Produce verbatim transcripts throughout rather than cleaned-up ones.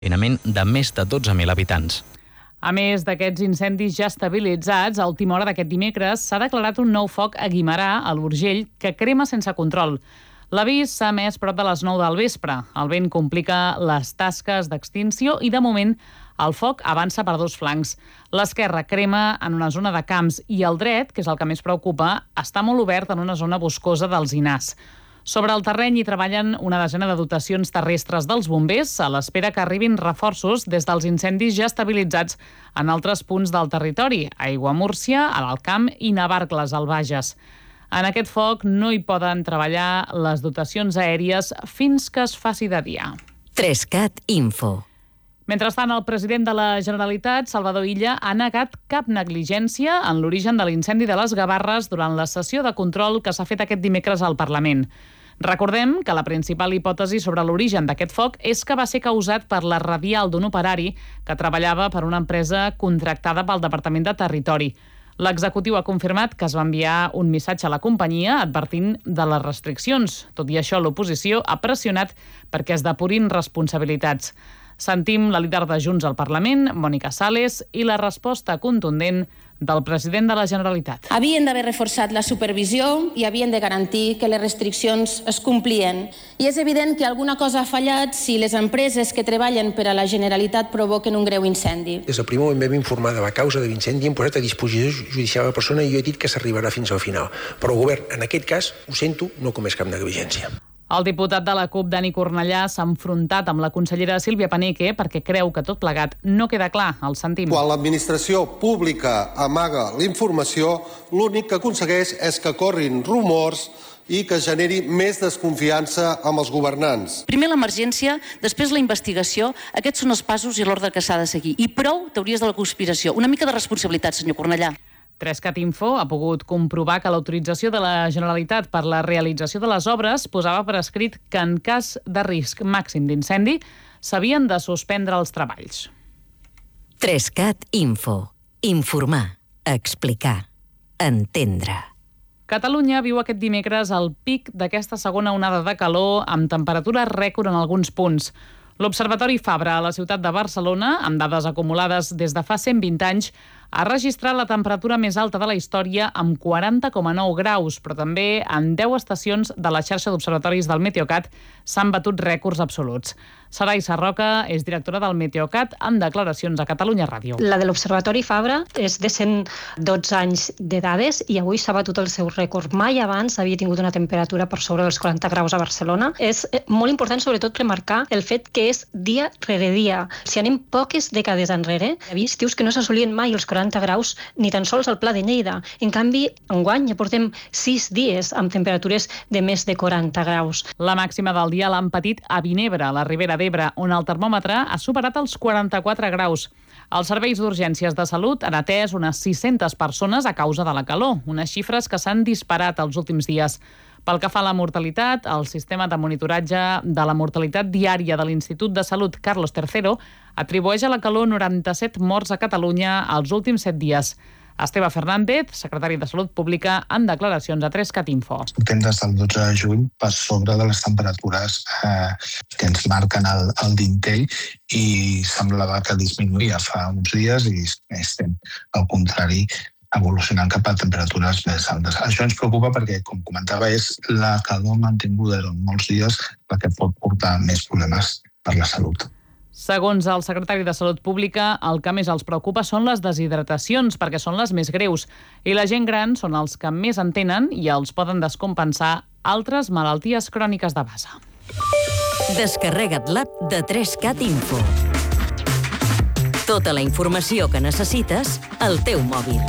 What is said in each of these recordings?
de més de dotze mil habitants. A més d'aquests incendis ja estabilitzats, a última hora d'aquest dimecres s'ha declarat un nou foc a Guimerà, a l'Urgell, que crema sense control. L'avís s'ha emès prop de les nou del vespre. El vent complica les tasques d'extinció i, de moment, el foc avança per dos flancs. L'esquerra crema en una zona de camps i el dret, que és el que més preocupa, està molt obert en una zona boscosa d'alzinars. Sobre el terreny hi treballen una desena de dotacions terrestres dels bombers a l'espera que arribin reforços des dels incendis ja estabilitzats en altres punts del territori, a Aiguamúrcia, a l'Alt Camp i Navarcles, al Bages. En aquest foc no hi poden treballar les dotacions aèries fins que es faci de dia. Trescat Info. Mentrestant, el president de la Generalitat, Salvador Illa, ha negat cap negligència en l'origen de l'incendi de les Gavarres durant la sessió de control que s'ha fet aquest dimecres al Parlament. Recordem que la principal hipòtesi sobre l'origen d'aquest foc és que va ser causat per la radial d'un operari que treballava per una empresa contractada pel Departament de Territori. L'executiu ha confirmat que es va enviar un missatge a la companyia advertint de les restriccions. Tot i això, l'oposició ha pressionat perquè es depurin responsabilitats. Sentim la líder de Junts al Parlament, Mònica Sales, i la resposta contundent del president de la Generalitat. Havien d'haver reforçat la supervisió i havien de garantir que les restriccions es complien. I és evident que alguna cosa ha fallat si les empreses que treballen per a la Generalitat provoquen un greu incendi. Des del primer moment vam informar de la causa de l'incendi i hem posat a disposició judicial la persona i jo he dit que s'arribarà fins al final. Però el govern, en aquest cas, ho sento, no comés cap negligència. El diputat de la CUP, Dani Cornellà, s'ha enfrontat amb la consellera Sílvia Paneque perquè creu que tot plegat no queda clar. El sentim. Quan l'administració pública amaga la informació, l'únic que aconsegueix és que corrin rumors i que generi més desconfiança amb els governants. Primer l'emergència, després la investigació. Aquests són els passos i l'ordre que s'ha de seguir. I prou teories de la conspiració. Una mica de responsabilitat, senyor Cornellà. Trescat Info ha pogut comprovar que l'autorització de la Generalitat per la realització de les obres posava per escrit que en cas de risc màxim d'incendi s'havien de suspendre els treballs. Trescat Info. Informar, explicar, entendre. Catalunya viu aquest dimecres el pic d'aquesta segona onada de calor amb temperatura rècord en alguns punts. L'Observatori Fabra a la ciutat de Barcelona, amb dades acumulades des de fa cent vint anys, ha registrat la temperatura més alta de la història amb quaranta coma nou graus, però també en deu estacions de la xarxa d'observatoris del Meteocat s'han batut rècords absoluts. Sarai Sarroca és directora del Meteocat en declaracions a Catalunya Ràdio. La de l'Observatori Fabra és de cent dotze anys de dades i avui s'ha batut el seu rècord. Mai abans havia tingut una temperatura per sobre dels quaranta graus a Barcelona. És molt important, sobretot, remarcar el fet que és dia rere dia. Si anem poques dècades enrere, hi havia estius que no s'assolien mai els quaranta graus, ni tan sols al Pla de Lleida. En canvi, enguany ja portem sis dies amb temperatures de més de quaranta graus. La màxima del dia l'han patit a Vinebre, a la Ribera d'Ebre, on el termòmetre ha superat els quaranta-quatre graus. Els serveis d'urgències de salut han atès unes sis-centes persones a causa de la calor, unes xifres que s'han disparat els últims dies. Pel que fa a la mortalitat, el sistema de monitoratge de la mortalitat diària de l'Institut de Salut Carlos tercero atribueix a la calor noranta-set morts a Catalunya els últims set dies. Esteve Fernández, secretari de Salut Pública, en declaracions a Trescat Info. Estem des del dotze de juny per sobre de les temperatures eh, que ens marquen el, el dintell i semblava que disminuïa fa uns dies i estem, al contrari, evolucionant cap a temperatures més altes. Això ens preocupa perquè, com comentava, és la calor mantinguda durant molts dies la que pot portar més problemes per la salut. Segons el secretari de Salut Pública, el que més els preocupa són les deshidratacions, perquè són les més greus, i la gent gran són els que més en tenen i els poden descompensar altres malalties cròniques de base. Descarrega't l'app de Trescat Info. Tota la informació que necessites al teu mòbil.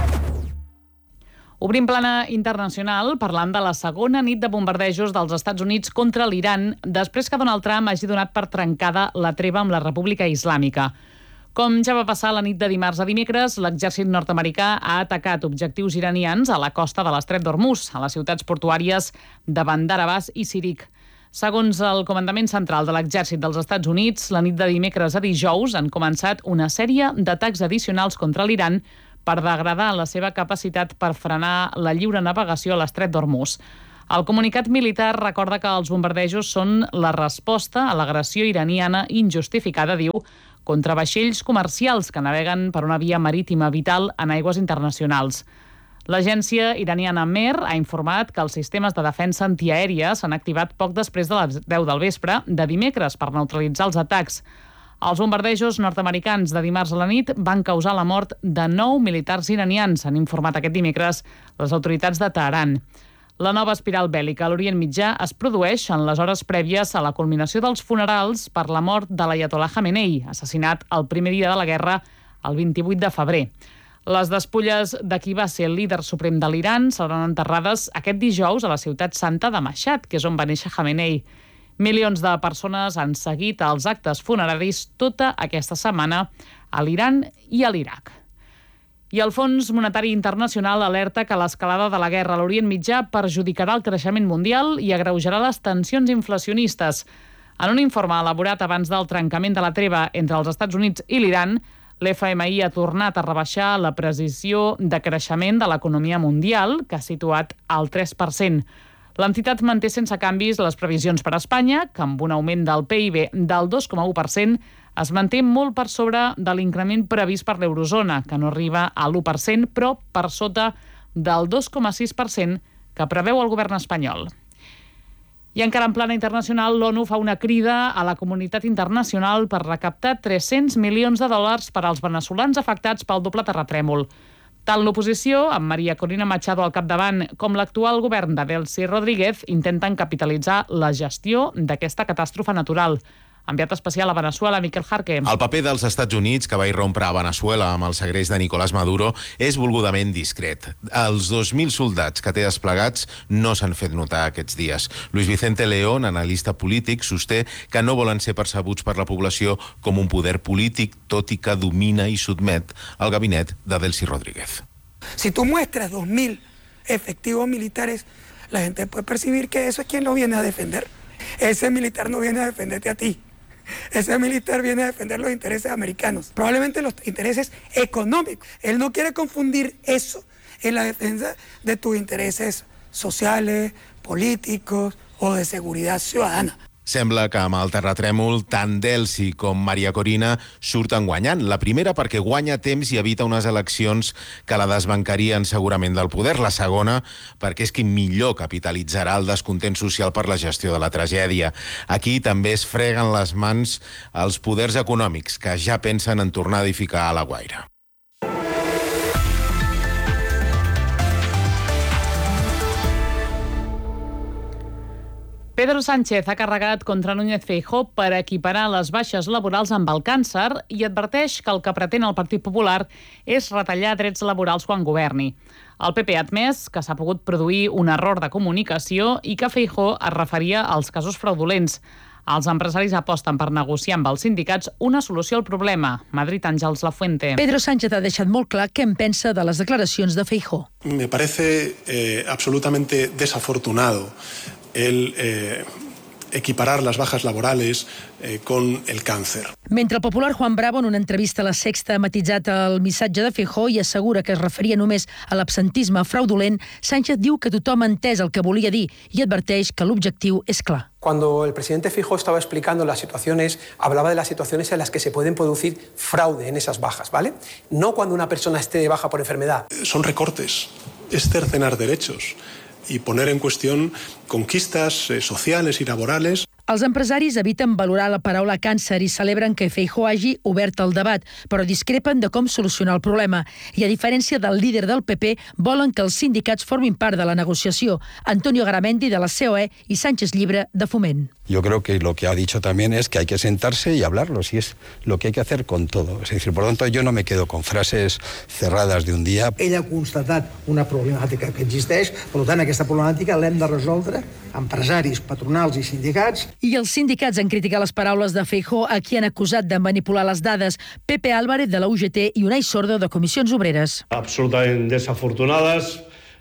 Obrim plana internacional parlant de la segona nit de bombardejos dels Estats Units contra l'Iran després que Donald Trump hagi donat per trencada la treva amb la República Islàmica. Com ja va passar la nit de dimarts a dimecres, l'exèrcit nord-americà ha atacat objectius iranians a la costa de l'Estret d'Hormuz, a les ciutats portuàries de Bandar Abbas i Sirik. Segons el comandament central de l'exèrcit dels Estats Units, la nit de dimecres a dijous han començat una sèrie d'atacs addicionals contra l'Iran per degradar la seva capacitat per frenar la lliure navegació a l'Estret d'Hormuz. El comunicat militar recorda que els bombardejos són la resposta a l'agressió iraniana injustificada, diu, contra vaixells comercials que naveguen per una via marítima vital en aigües internacionals. L'agència iraniana Mer ha informat que els sistemes de defensa antiaèria s'han activat poc després de les deu del vespre de dimecres per neutralitzar els atacs. Els bombardejos nord-americans de dimarts a la nit van causar la mort de nou militars iranians, han informat aquest dimecres les autoritats de Teheran. La nova espiral bèl·lica a l'Orient Mitjà es produeix en les hores prèvies a la culminació dels funerals per la mort de l'Aiatollah Khamenei, assassinat el primer dia de la guerra, el vint-i-vuit de febrer. Les despulles de qui va ser el líder suprem de l'Iran seran enterrades aquest dijous a la ciutat santa de Mashhad, que és on va néixer Khamenei. Milions de persones han seguit els actes funeraris tota aquesta setmana a l'Iran i a l'Iraq. I el Fons Monetari Internacional alerta que l'escalada de la guerra a l'Orient Mitjà perjudicarà el creixement mundial i agreujarà les tensions inflacionistes. En un informe elaborat abans del trencament de la treva entre els Estats Units i l'Iran, l'F M I ha tornat a rebaixar la precisió de creixement de l'economia mundial, que ha situat al tres per cent. L'entitat manté sense canvis les previsions per a Espanya, que amb un augment del P I B del dos coma u per cent es manté molt per sobre de l'increment previst per l'eurozona, que no arriba a l'u per cent, però per sota del dos coma sis per cent que preveu el govern espanyol. I encara en plana internacional, l'ONU fa una crida a la comunitat internacional per recaptar tres-cents milions de dòlars per als veneçolans afectats pel doble terratrèmol. Tant l'oposició, amb María Corina Machado al capdavant, com l'actual govern de Delcy Rodríguez intenten capitalitzar la gestió d'aquesta catàstrofe natural. Enviat especial a Veneçuela, Miquel Jarque. El paper dels Estats Units, que va irrompre a Veneçuela amb el segrest de Nicolás Maduro, és volgudament discret. Els dos mil soldats que té desplegats no s'han fet notar aquests dies. Luis Vicente León, analista polític, sosté que no volen ser percebuts per la població com un poder polític, tot i que domina i sotmet el gabinet de Delcy Rodríguez. Si tú muestras dos mil efectivos militares, la gente puede percibir que eso es quien lo viene a defender. Ese militar no viene a defenderte a ti. Ese militar viene a defender los intereses americanos, probablemente los intereses económicos. Él no quiere confundir eso en la defensa de tus intereses sociales, políticos o de seguridad ciudadana. Sembla que amb el terratrèmol tant Delcy com María Corina surten guanyant. La primera perquè guanya temps i evita unes eleccions que la desbancarien segurament del poder. La segona perquè és qui millor capitalitzarà el descontent social per la gestió de la tragèdia. Aquí també es freguen les mans els poders econòmics que ja pensen en tornar a edificar a La Guaira. Pedro Sánchez ha carregat contra Núñez Feijóo per equiparar les baixes laborals amb el càncer i adverteix que el que pretén el Partit Popular és retallar drets laborals quan governi. El P P ha admès que s'ha pogut produir un error de comunicació i que Feijóo es referia als casos fraudulents. Els empresaris aposten per negociar amb els sindicats una solució al problema. Madrid, Àngels Lafuente. Pedro Sánchez ha deixat molt clar què en pensa de les declaracions de Feijóo. Me parece eh, absolutamente desafortunado el eh, equiparar las bajas laborales eh, con el càncer. Mentre el popular Juan Bravo, en una entrevista a La Sexta, ha matitzat el missatge de Feijóo i assegura que es referia només a l'absentisme fraudulent, Sánchez diu que tothom ha entès el que volia dir i adverteix que l'objectiu és clar. Cuando el presidente Feijóo estaba explicando las situaciones, hablaba de las situaciones en las que se pueden producir fraude en esas bajas, ¿vale? No cuando una persona esté de baja por enfermedad. Son recortes, es cercenar derechos i poner en qüestió conquistas eh, sociales i laborales. Els empresaris eviten valorar la paraula càncer i celebren que Feijóo hagi obert el debat, però discrepen de com solucionar el problema. I a diferència del líder del P P, volen que els sindicats formin part de la negociació. Antonio Garamendi, de la C O E, i Sánchez Llibre, de Foment. Yo creo que lo que ha dicho también es que hay que sentarse y hablarlo, si es lo que hay que hacer con todo. Es decir, por lo tanto, yo no me quedo con frases cerradas de un día. Ell ha constatat una problemàtica que existeix, per tant, aquesta problemàtica l'hem de resoldre empresaris, patronals i sindicats. I els sindicats han criticat les paraules de Feijóo, a qui han acusat de manipular les dades. Pepe Álvarez, de la U G T, i Unai Sordo, de Comissions Obreres. Absolutament desafortunades,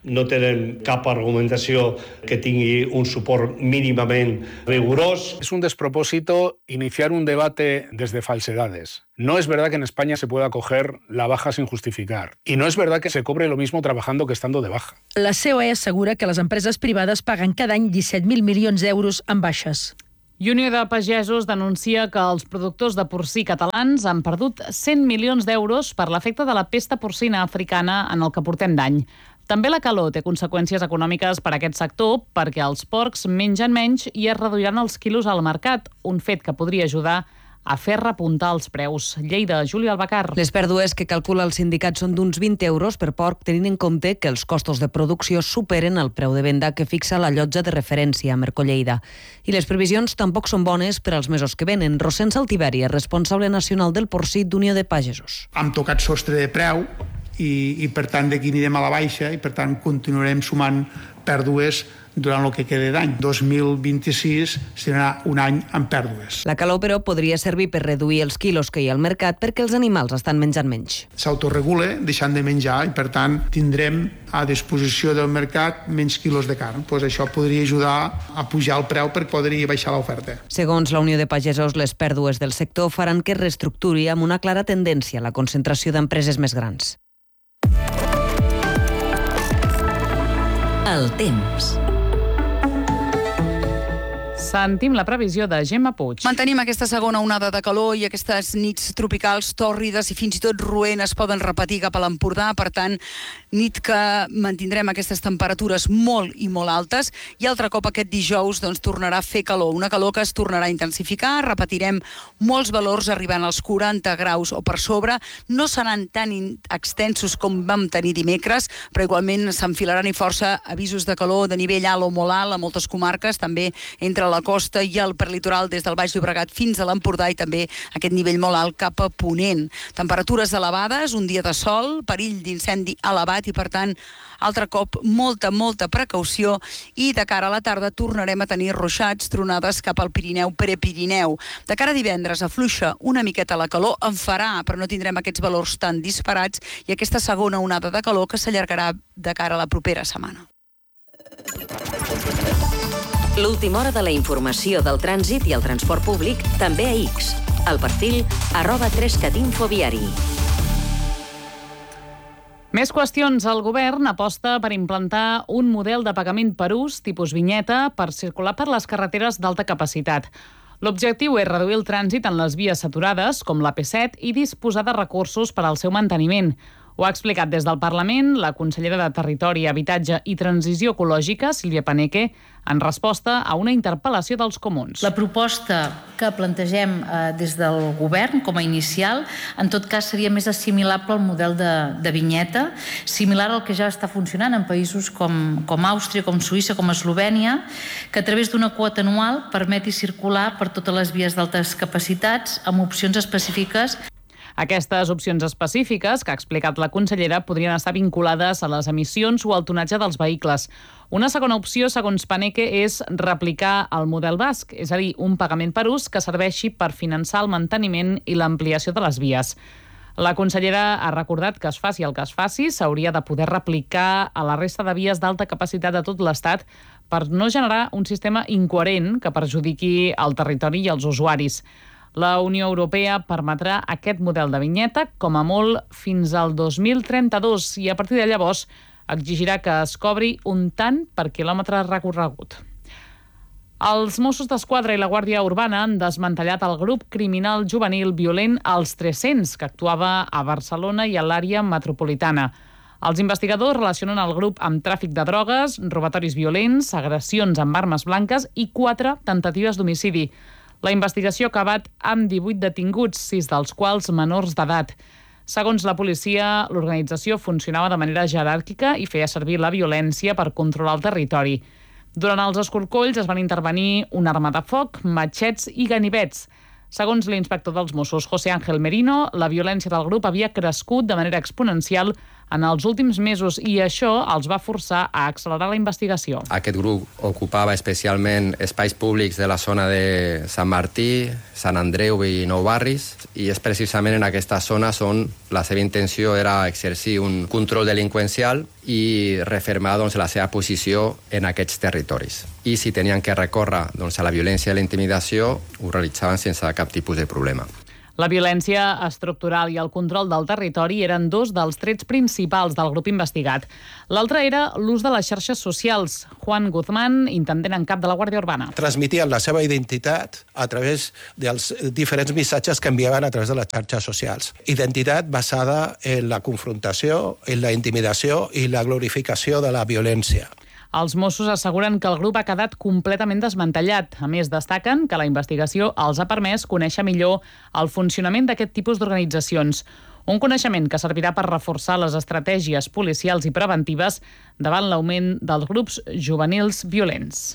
no tenen cap argumentació que tingui un suport mínimament rigurós. Es un despropósito iniciar un debate desde falsedades. No es verdad que en España se pueda coger la baja sin justificar. Y no es verdad que se cobre lo mismo trabajando que estando de baja. La C O E assegura que les empreses privades paguen cada any disset mil milions d'euros en baixes. I Unió de Pagesos denuncia que els productors de porcí catalans han perdut cent milions d'euros per l'efecte de la pesta porcina africana en el que portem d'any. També la calor té conseqüències econòmiques per a aquest sector perquè els porcs mengen menys i es reduiran els quilos al mercat, un fet que podria ajudar a fer repuntar els preus. Lleida, Júlia Albacar. Les pèrdues que calcula el sindicat són d'uns vint euros per porc, tenint en compte que els costos de producció superen el preu de venda que fixa la llotja de referència, Mercolleida. I les previsions tampoc són bones per als mesos que venen. Rosén Saltiveri, responsable nacional del porcí d'Unió de Pagesos. Hem tocat sostre de preu i, i per tant d'aquí anirem a la baixa i per tant continuarem sumant pèrdues durant el que queda d'any. dos mil vint-i-sis serà un any amb pèrdues. La calor, però, podria servir per reduir els quilos que hi ha al mercat perquè els animals estan menjant menys. S'autoregula deixant de menjar i, per tant, tindrem a disposició del mercat menys quilos de carn. Pues això podria ajudar a pujar el preu perquè podria baixar l'oferta. Segons la Unió de Pagesos, les pèrdues del sector faran que es reestructuri amb una clara tendència a la concentració d'empreses més grans. El temps. Sentim la previsió de Gemma Puig. Mantenim aquesta segona onada de calor i aquestes nits tropicals tòrrides i fins i tot roent es poden repetir cap a l'Empordà. Per tant, nit que mantindrem aquestes temperatures molt i molt altes i altre cop aquest dijous doncs, tornarà a fer calor. Una calor que es tornarà a intensificar. Repetirem molts valors arribant als quaranta graus o per sobre. No seran tan extensos com vam tenir dimecres, però igualment s'enfilaran i força avisos de calor de nivell alt o molt alt a moltes comarques, també entre la costa i el perlitoral des del Baix Llobregat fins a l'Empordà i també aquest nivell molt alt cap a Ponent. Temperatures elevades, un dia de sol, perill d'incendi elevat i per tant altre cop molta, molta precaució i de cara a la tarda tornarem a tenir ruixats, tronades cap al Pirineu, Prepirineu. De cara a divendres afluixa una miqueta la calor, en farà, però no tindrem aquests valors tan disparats i aquesta segona onada de calor que s'allargarà de cara a la propera setmana. L'última hora de la informació del trànsit i el transport públic també a X. El perfil arroba tres cat info viari. Més qüestions. El govern aposta per implantar un model de pagament per ús, tipus vinyeta, per circular per les carreteres d'alta capacitat. L'objectiu és reduir el trànsit en les vies saturades, com la P set, i disposar de recursos per al seu manteniment. Ho ha explicat des del Parlament la consellera de Territori, Habitatge i Transició Ecològica, Sílvia Paneque, en resposta a una interpel·lació dels comuns. La proposta que plantegem eh, des del govern com a inicial, en tot cas seria més assimilable al model de, de vinyeta, similar al que ja està funcionant en països com, com Àustria, com Suïssa, com Eslovènia, que a través d'una quota anual permeti circular per totes les vies d'altes capacitats amb opcions específiques. Aquestes opcions específiques, que ha explicat la consellera, podrien estar vinculades a les emissions o al tonatge dels vehicles. Una segona opció, segons Paneque, és replicar el model basc, és a dir, un pagament per ús que serveixi per finançar el manteniment i l'ampliació de les vies. La consellera ha recordat que es faci el que es faci, s'hauria de poder replicar a la resta de vies d'alta capacitat de tot l'Estat per no generar un sistema incoherent que perjudiqui el territori i els usuaris. La Unió Europea permetrà aquest model de vinyeta com a molt fins al dos mil trenta-dos i a partir de llavors exigirà que es cobri un tant per quilòmetre recorregut. Els Mossos d'Esquadra i la Guàrdia Urbana han desmantellat el grup criminal juvenil violent Els tres-cents, que actuava a Barcelona i a l'àrea metropolitana. Els investigadors relacionen el grup amb tràfic de drogues, robatoris violents, agressions amb armes blanques i quatre temptatives d'homicidi. La investigació ha acabat amb divuit detinguts, sis dels quals menors d'edat. Segons la policia, l'organització funcionava de manera jeràrquica i feia servir la violència per controlar el territori. Durant els escorcolls es van intervenir una arma de foc, matxets i ganivets. Segons l'inspector dels Mossos, José Ángel Merino, la violència del grup havia crescut de manera exponencial en els últims mesos i això els va forçar a accelerar la investigació. Aquest grup ocupava especialment espais públics de la zona de Sant Martí, Sant Andreu i Nou Barris, i és precisament en aquestes zones on la seva intenció era exercir un control delinqüencial i refermar doncs, la seva posició en aquests territoris. I si tenien que recórrer doncs, a la violència i la intimidació, ho realitzaven sense cap tipus de problema. La violència estructural i el control del territori eren dos dels trets principals del grup investigat. L'altre era l'ús de les xarxes socials. Juan Guzmán, intendent en cap de la Guàrdia Urbana. Transmitien la seva identitat a través dels diferents missatges que enviaven a través de les xarxes socials. Identitat basada en la confrontació, en la intimidació i la glorificació de la violència. Els Mossos asseguren que el grup ha quedat completament desmantellat. A més, destaquen que la investigació els ha permès conèixer millor el funcionament d'aquest tipus d'organitzacions. Un coneixement que servirà per reforçar les estratègies policials i preventives davant l'augment dels grups juvenils violents.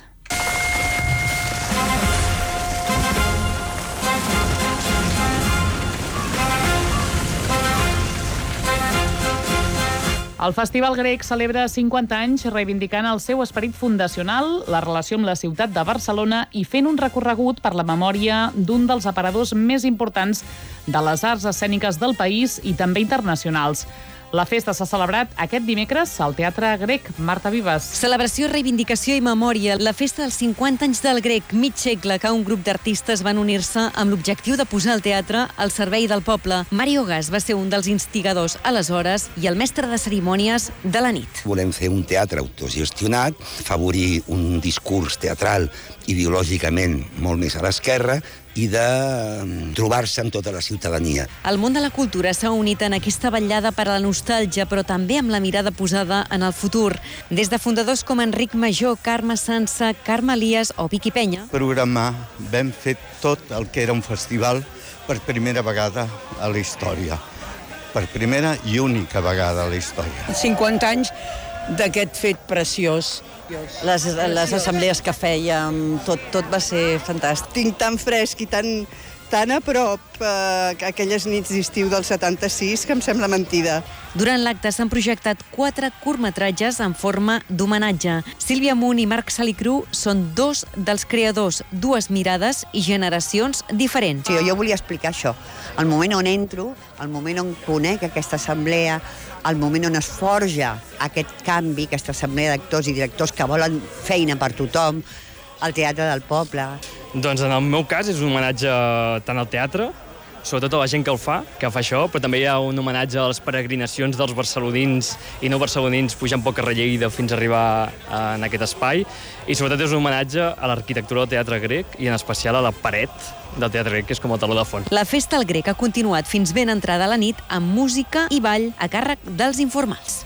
El Festival Grec celebra cinquanta anys reivindicant el seu esperit fundacional, la relació amb la ciutat de Barcelona i fent un recorregut per la memòria d'un dels aparadors més importants de les arts escèniques del país i també internacionals. La festa s'ha celebrat aquest dimecres al Teatre Grec. Marta Vives. Celebració, reivindicació i memòria. La festa dels cinquanta anys del Grec, mig segle que un grup d'artistes van unir-se amb l'objectiu de posar el teatre al servei del poble. Mario Gas va ser un dels instigadors aleshores i el mestre de cerimònies de la nit. Volem fer un teatre autogestionat, favorir un discurs teatral ideològicament molt més a l'esquerra i de trobar-se amb tota la ciutadania. El món de la cultura s'ha unit en aquesta vetllada per a la nostàlgia, però també amb la mirada posada en el futur. Des de fundadors com Enric Major, Carme Sansa, Carme Elias o Vicky Penya. Programar, vam fer tot el que era un festival per primera vegada a la història. Per primera i única vegada a la història. cinquanta anys d'aquest fet preciós. Les, les assemblees que fèiem, tot, tot va ser fantàstic. Tinc tan fresc i tan, tan a prop eh, aquelles nits d'estiu del setanta-sis que em sembla mentida. Durant l'acte s'han projectat quatre curtmetratges en forma d'homenatge. Sílvia Munt i Marc Salicru són dos dels creadors, dues mirades i generacions diferents. Sí, jo volia explicar això. El moment on entro, el moment on conec aquesta assemblea, el moment on es forja aquest canvi, aquesta assemblea d'actors i directors que volen feina per tothom, al Teatre del Poble. Doncs en el meu cas és un homenatge tant al teatre, sobretot a la gent que el fa, que fa això, però també hi ha un homenatge a les peregrinacions dels barcelonins i no barcelonins pujant pel carrer Lleida fins a arribar en aquest espai, i sobretot és un homenatge a l'arquitectura del teatre grec i en especial a la paret del teatre grec, que és com el teló de fons. La festa al Grec ha continuat fins ben entrada la nit amb música i ball a càrrec dels informals.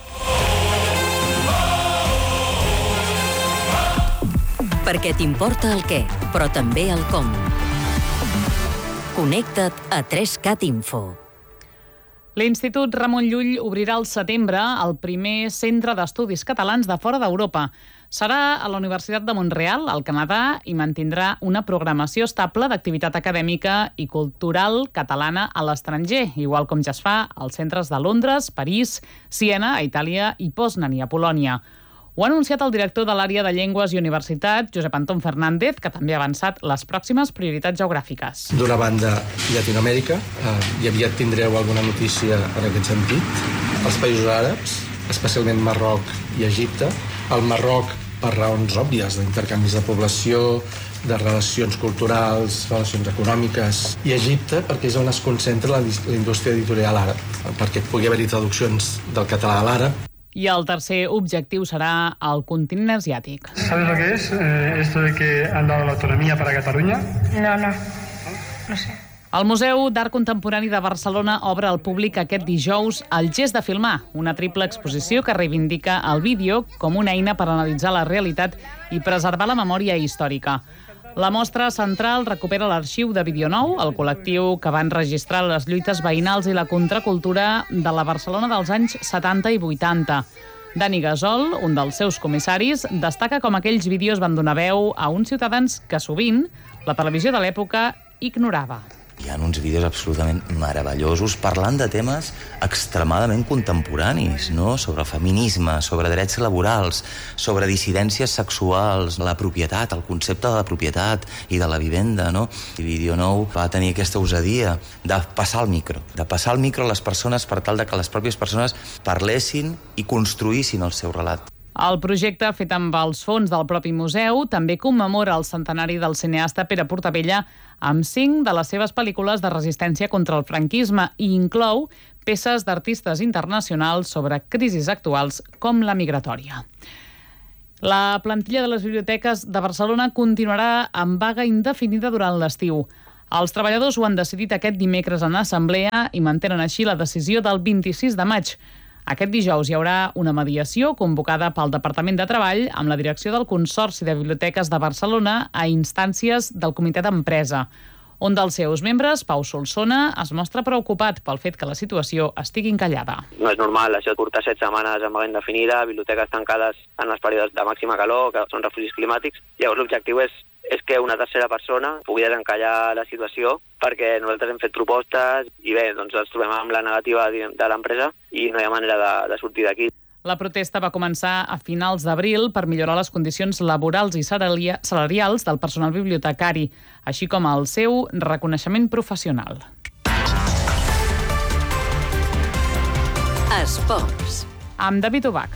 Perquè t'importa el què, però també el com. Connecta't a tres cat Info. L'Institut Ramon Llull obrirà al setembre el primer centre d'estudis catalans de fora d'Europa. Serà a la Universitat de Montreal, al Canadà, i mantindrà una programació estable d'activitat acadèmica i cultural catalana a l'estranger, igual com ja es fa als centres de Londres, París, Siena, a Itàlia i Poznan i a Polònia. Ho ha anunciat el director de l'àrea de Llengües i Universitat, Josep Anton Fernández, que també ha avançat les pròximes prioritats geogràfiques. D'una banda, Llatinoamèrica, eh, i aviat tindreu alguna notícia en aquest sentit. Els països àrabs, especialment Marroc i Egipte. El Marroc, per raons òbvies d'intercanvis de població, de relacions culturals, relacions econòmiques, i Egipte, perquè és on es concentra la, la indústria editorial àrab, perquè pugui haver-hi traduccions del català a l'àrab. I el tercer objectiu serà el continent asiàtic. ¿Sabes lo que es eh, esto de que han dado la autonomía para Cataluña? No, no, no sé. El Museu d'Art Contemporani de Barcelona obre al públic aquest dijous El gest de filmar, una triple exposició que reivindica el vídeo com una eina per analitzar la realitat i preservar la memòria històrica. La mostra central recupera l'arxiu de Videonou, el col·lectiu que va enregistrar les lluites veïnals i la contracultura de la Barcelona dels anys setanta i vuitanta. Dani Gasol, un dels seus comissaris, destaca com aquells vídeos van donar veu a uns ciutadans que sovint la televisió de l'època ignorava. Hi ha uns vídeos absolutament meravellosos parlant de temes extremadament contemporanis, no? Sobre feminisme, sobre drets laborals, sobre dissidències sexuals, la propietat, el concepte de la propietat i de la vivenda, no? I Vídeo Nou va tenir aquesta osadia de passar el micro, de passar el micro a les persones per tal de que les pròpies persones parlessin i construïssin el seu relat. El projecte, fet amb els fons del propi museu, també commemora el centenari del cineasta Pere Portabella amb cinc de les seves pel·lícules de resistència contra el franquisme i inclou peces d'artistes internacionals sobre crisis actuals com la migratòria. La plantilla de les biblioteques de Barcelona continuarà en vaga indefinida durant l'estiu. Els treballadors ho han decidit aquest dimecres en assemblea i mantenen així la decisió del vint-i-sis de maig. Aquest dijous hi haurà una mediació convocada pel Departament de Treball amb la direcció del Consorci de Biblioteques de Barcelona a instàncies del Comitè d'Empresa. Un dels seus membres, Pau Solsona, es mostra preocupat pel fet que la situació estigui encallada. No és normal, això porta set setmanes en vaga indefinida, biblioteques tancades en els períodes de màxima calor, que són refugis climàtics. Llavors l'objectiu és és que una tercera persona pugui desencallar la situació, perquè nosaltres hem fet propostes i bé, doncs ens trobem amb la negativa de l'empresa i no hi ha manera de, de sortir d'aquí. La protesta va començar a finals d'abril per millorar les condicions laborals i salarials del personal bibliotecari, així com el seu reconeixement professional. Esports. Amb David Ubach.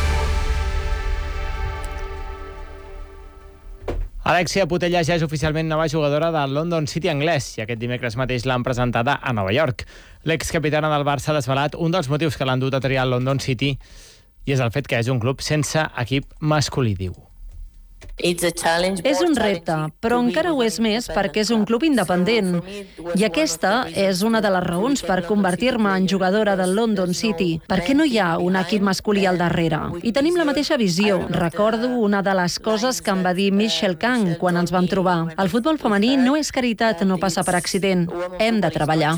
Alexia Putellas ja és oficialment nova jugadora del London City anglès i aquest dimecres mateix l'han presentada a Nova York. L'excapitana del Barça ha desvelat un dels motius que l'han dut a triar el London City i és el fet que és un club sense equip masculí, diu. És un repte, però encara ho és més perquè és un club independent. I aquesta és una de les raons per convertir-me en jugadora del London City, perquè no hi ha un equip masculí al darrere. I tenim la mateixa visió. Recordo una de les coses que em va dir Michelle Kang quan ens vam trobar. El futbol femení no és caritat, no passa per accident. Hem de treballar.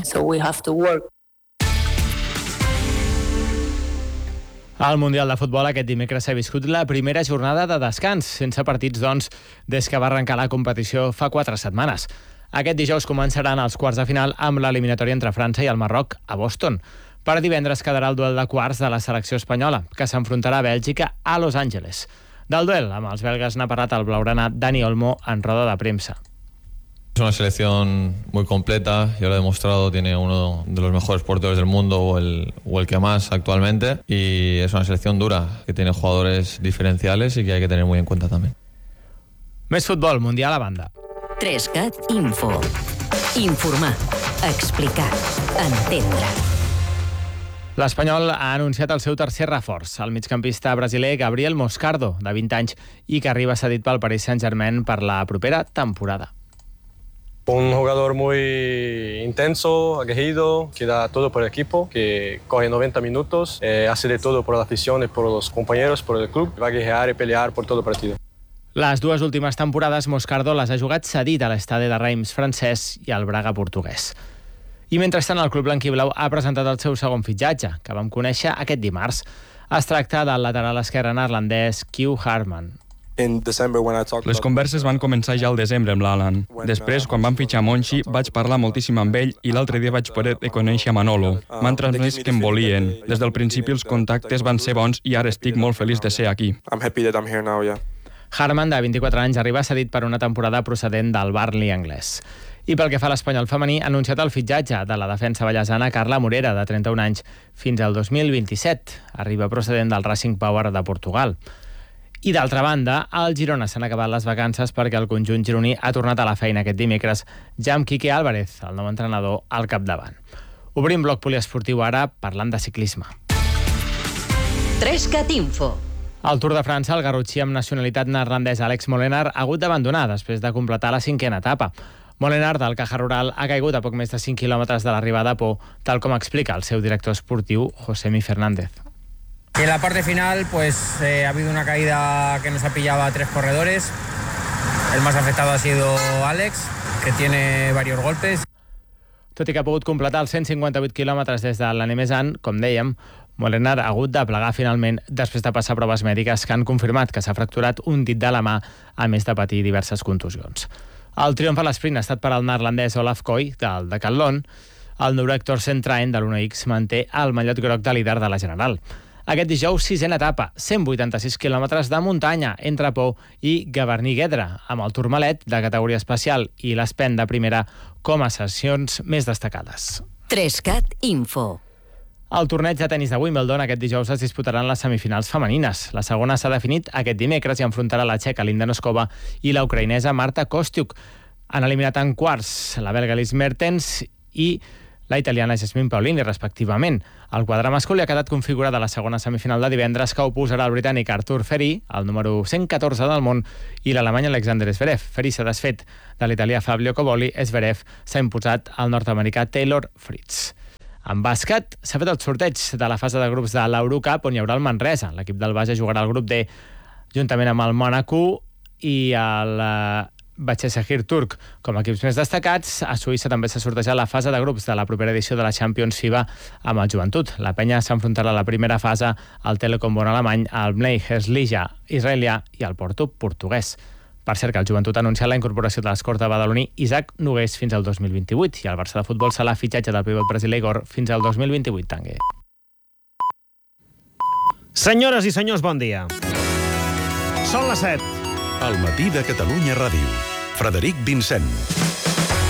Al Mundial de Futbol aquest dimecres s'ha viscut la primera jornada de descans, sense partits, doncs, des que va arrencar la competició fa quatre setmanes. Aquest dijous començaran els quarts de final amb l'eliminatòria entre França i el Marroc a Boston. Per divendres quedarà el duel de quarts de la selecció espanyola, que s'enfrontarà a Bèlgica a Los Angeles. Del duel amb els belgues n'ha parlat el blaugrana Dani Olmo en roda de premsa. Es una selección muy completa, ya lo ha demostrado, tiene uno de los mejores porteros del mundo o el, o el que más actualmente y es una selección dura, que tiene jugadores diferenciales y que hay que tener muy en cuenta también. Més futbol, Mundial a banda. Trescat Info. Informar, explicar, entendre. L'Espanyol ha anunciat el seu tercer reforç, el migcampista brasiler Gabriel Moscardo, de vint anys, i que arriba cedit pel Paris Saint-Germain per la propera temporada. Un jugador muy intenso, aguerrido, que da todo por el equipo, que corre noventa minutos, eh, hace de todo por la afición y por los compañeros, por el club. Va a guerrear y pelear por todo el partido. Les dues últimes temporades Moscardo les ha jugat cedit a l'Estade de Reims francès i al Braga portuguès. I mentrestant el club blanquiblau ha presentat el seu segon fitxatge, que vam conèixer aquest dimarts. Es tracta del lateral esquerre neerlandès Q Harman. Les converses van començar ja al desembre amb l'Alan. Després, quan van fitxar Monchi, vaig parlar moltíssim amb ell i l'altre dia vaig poder conèixer Manolo. M'han transmès que em volien. Des del principi els contactes van ser bons i ara estic molt feliç de ser aquí. Harman, de vint-i-quatre anys, arriba cedit per una temporada procedent del Burnley anglès. I pel que fa a l'Espanyol femení, ha anunciat el fitxatge de la defensa ballesana Carla Morera, de trenta-un anys, fins al dos mil vint-i-set. Arriba procedent del Racing Power de Portugal. I d'altra banda, al Girona s'han acabat les vacances perquè el conjunt gironí ha tornat a la feina aquest dimecres, ja amb Quique Álvarez, el nou entrenador, al capdavant. Obrim bloc poliesportiu ara parlant de ciclisme. Trescat Info. Al Tour de França, el garrotxí amb nacionalitat neerlandesa Alex Molenaar ha hagut d'abandonar després de completar la cinquena etapa. Molenaar, del Caja Rural, ha caigut a poc més de cinc quilòmetres de l'arribada a Pau, tal com explica el seu director esportiu, Josemi Fernández. Y en la parte final pues eh, ha habido una caída que nos ha pillado a tres corredores. El más afectado ha sido Alex, que tiene varios golpes. Tot i que ha pogut completar els cent cinquanta-vuit quilòmetres des de l'Anemesan, com dèiem, Molenaar ha hagut de plegar finalment després de passar proves mèdiques que han confirmat que s'ha fracturat un dit de la mà, a més de patir diverses contusions. El triomf a l'esprint ha estat per al neerlandès Olaf Koy, del Decathlon. El noruec Torsten Train, de l'Uno X, manté el mallot groc de líder de la general. Aquest dijous, sisena etapa, cent vuitanta-sis quilòmetres de muntanya entre Pau i Gavarnie-Guedre, amb el Tourmalet, de categoria especial, i l'Aspen, de primera, com a sessions més destacades. Trescat Info. Al torneig de tenis de Wimbledon aquest dijous es disputaran les semifinals femenines. La segona s'ha definit aquest dimecres i enfrontarà la txeca Linda Noskova i la ucraïnesa Marta Kostyuk. Han eliminat en quarts la belga Liz Mertens i la italiana Jasmine Paolini, respectivament. El quadre masculí ha quedat configurat a la segona semifinal de divendres, que oposarà el britànic Artur Ferry, el número cent catorze del món, i l'alemany Alexander Zverev. Ferry s'ha desfet de l'italià Fabio Coboli. Zverev s'ha imposat al nord-americà Taylor Fritz. En bàsquet, s'ha fet el sorteig de la fase de grups de l'Eurocup, on hi haurà el Manresa. L'equip del Baja jugarà al grup D, juntament amb el Mónaco i el Başakşehir turc com a equips més destacats. A Suïssa també s'ha sortejat la fase de grups de la propera edició de la Champions FIBA amb el Joventut. La penya s'enfrontarà a la primera fase al Telekom Bonn alemany, al Bnei Herzliya israelià i al Porto portuguès. Per cert, que el Joventut ha anunciat la incorporació de l'escorta badaloní Isaac Nogués fins al dos mil vint-i-vuit i el Barça de futbol serà fitxatge del pivot brasiler Igor fins al dos mil vint-i-vuit, Tanguer. Senyores i senyors, bon dia. Són les set. El matí de Catalunya Ràdio. Frederic Vincent.